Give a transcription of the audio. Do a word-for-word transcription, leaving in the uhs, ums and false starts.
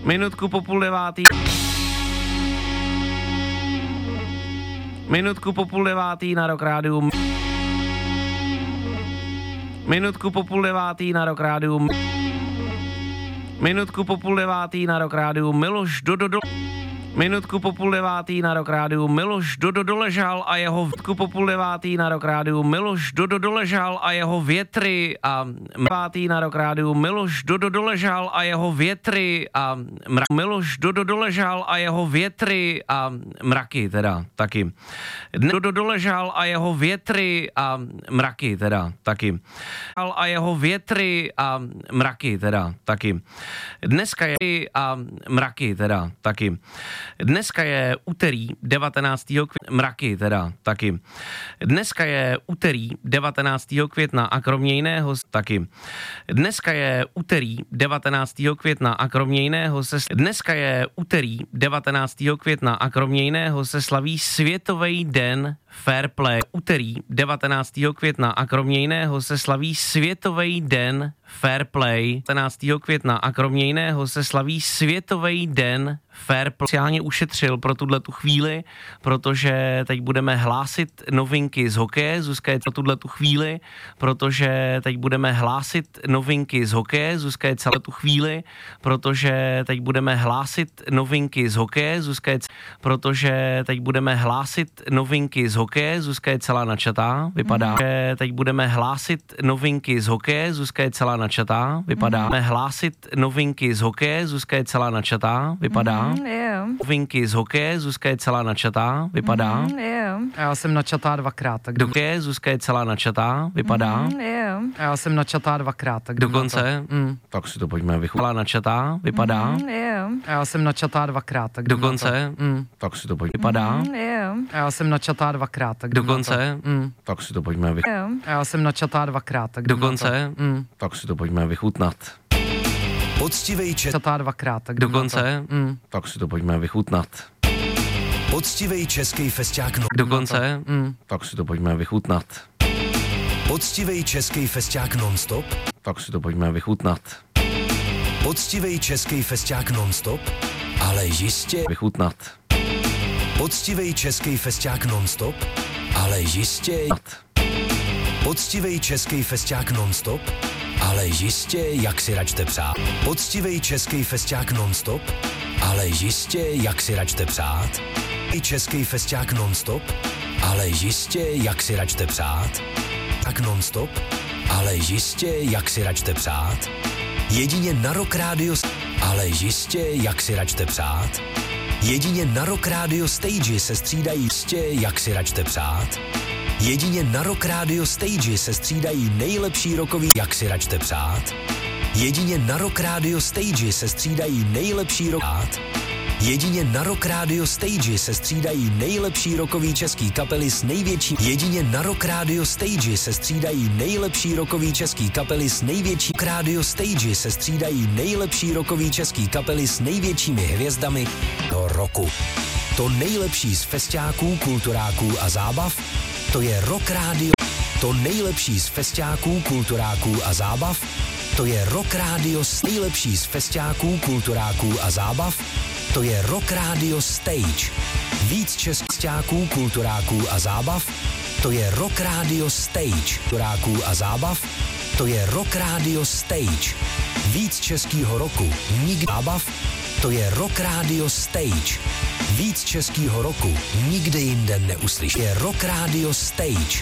Minutku po půl devátý. Minutku po půl devátý na Rock Rádiu. Minutku po půl devátý na Rock Rádiu. Minutku po půl devátý na Rock Rádiu. Miloš Dodo. Minutku po půl devátý na Rock Rádiu. Miloš Dodo doležal a jeho vtku po půl devátý na Rock Rádiu. Miloš Dodo doležal a jeho větry a devátý na Rock Rádiu. Miloš Dodo doležal a jeho větry a mraky. Miloš Dodo doležal a jeho větry a mraky teda taky. Dodo doležal a jeho větry a mraky teda taky. A jeho větry a mraky teda taky. Dneska je a mraky teda taky. Dneska je úterý devatenáctého května, mraky teda taky. Dneska je úterý devatenáctého května a kromě jiného taky. Dneska je úterý devatenáctého května a kromě jiného se dneska je úterý devatenáctého května a kromě jiného se slaví Světový den Fair Play. Úterý devatenáctého května a kromě jiného se slaví Světový den Fair Play. devatenáctého května a kromě jiného se slaví Světový den Fair Play. Speciálně ušetřil pro tuhletu chvíli, protože teď budeme hlásit novinky z hokeje. Zuzka je pro tuhletu chvíli, protože teď budeme hlásit novinky z hokeje. Zuzka je celou tu chvíli, protože teď budeme hlásit novinky z hokeje. Zuzka je, protože teď budeme hlásit novinky z hokeje. Zuzka je celá načatá, vypadá. Mm-hmm. Že teď budeme hlásit novinky z hokeje. Zuzka je celá načatá, vypadá. Mm-hmm. Hlásit novinky z hokeje. Zuzka je celá načatá, vypadá. Mm-hmm, yeah. Novinky z hokeje. Zuzka je celá načatá, vypadá. Mm-hmm, yeah. Já jsem načatá dvakrát. Tak do hokeje. Zuzka je celá načatá, vypadá. Mm-hmm, yeah. Já jsem načatá dvakrát. Tak dokonce. Mm. Tak si to pojďme vychutnat. Celá načatá, vypadá. Mm-hmm, yeah. Já jsem načatá dvakrát. Tak dokonce. Mm. Tak si to pojďme. Vypadá. Mm-hmm, yeah. Já jsem načatá dvakrát. Tak dokonce. Mm. Tak si to pojďme vychutnat. Já jsem načatá dvakrát. Tak dokonce. Mm. Tak si to pojďme vychutnat. Poctivej Čes... Načatá dvakrát. Tak dokonce. Mm. Tak si to pojďme vychutnat. Poctivej český festiák no... Dokonce. Mm. Tak si to pojďme vychutnat. Poctivej český festiák non-stop. Tak si to pojďme vychutnat. Poctivej český festiák non-stop, ale jistě... Vychutnat. Poctivej český festiák non-stop, ale jistě... Poctivej český festiák non-stop, ale jistě, jak si račte přát. Poctivej český festiák non-stop, ale jistě, jak si račte přát. Český festiák non-stop, ale jistě, jak si račte přát. Tak non-stop, ale jistě, jak si račte přát. Jedině na Rock Radio, ale jistě, jak si račte přát. Jedině na Rock Radio Stage se střídají jistě, jak si račte přát. Jedině na Rock Radio Stage se střídají nejlepší rockový, jak si račte přát. Jedině na Rock Radio Stage se střídají nejlepší rock. Jedině na Rock Radio Stage se střídají nejlepší rockový český kapely s největší. Jedině na Rock Radio Stage se střídají nejlepší rockový český kapely s největší. Rock Radio Stage se střídají nejlepší rockový český kapely s největšími hvězdami do roku. To nejlepší z festiáků, kulturáků a zábav, to je Rock Radio. To nejlepší z festiáků, kulturáků a zábav, to je Rock Radio. Nejlepší z festiáků, kulturáků a zábav, to je Rock Radio Stage. Víc českáků, kulturáků a zábav, to je Rock Radio Stage. Kulturáků a zábav, to je Rock Radio Stage. Víc českýho roku, nikdy zábav, to je Rock Radio Stage. Víc českýho roku nikde jinde neuslyší. Je Rock Radio Stage.